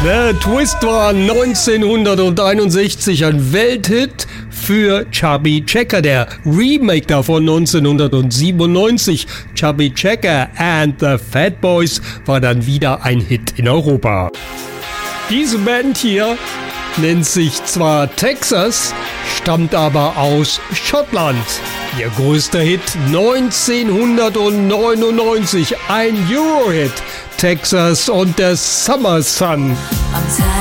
The Twist war 1961 ein Welthit für Chubby Checker. Der Remake davon 1997, Chubby Checker and the Fat Boys, war dann wieder ein Hit in Europa. Diese Band hier nennt sich zwar Texas, stammt aber aus Schottland. Ihr größter Hit 1999, ein Eurohit, Texas und der Summer Sun.